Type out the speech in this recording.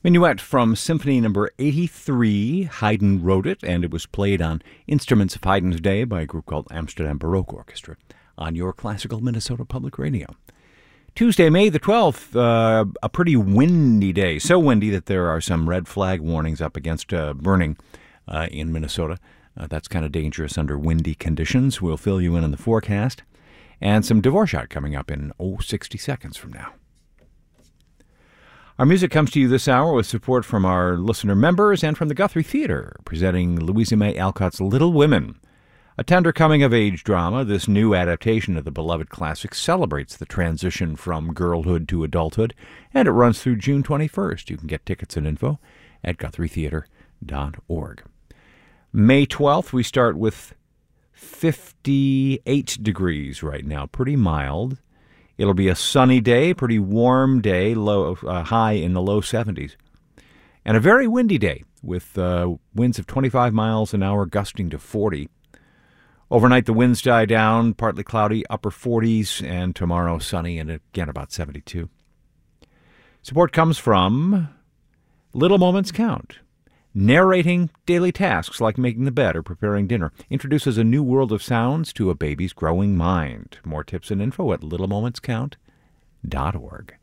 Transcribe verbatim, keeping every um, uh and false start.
Minuet from Symphony Number eighty-three. Haydn wrote it, and it was played on Instruments of Haydn's Day by a group called Amsterdam Baroque Orchestra on your classical Minnesota Public Radio. Tuesday, May the twelfth, uh, a pretty windy day. So windy that there are some red flag warnings up against uh, burning uh, in Minnesota. Uh, that's kind of dangerous under windy conditions. We'll fill you in on the forecast. And some Dvorak coming up in, oh, sixty seconds from now. Our music comes to you this hour with support from our listener members and from the Guthrie Theater, presenting Louisa May Alcott's Little Women. A tender coming-of-age drama, this new adaptation of the beloved classic celebrates the transition from girlhood to adulthood, and it runs through June twenty-first. You can get tickets and info at guthrie theater dot org. May twelfth, we start with fifty-eight degrees right now, pretty mild. It'll be a sunny day, pretty warm day, low uh, high in the low seventies. And a very windy day with uh, winds of twenty-five miles an hour gusting to forty. Overnight, the winds die down, partly cloudy, upper forties, and tomorrow sunny and again about seventy-two. Support comes from Little Moments Count. Narrating daily tasks like making the bed or preparing dinner introduces a new world of sounds to a baby's growing mind. More tips and info at little moments count dot org.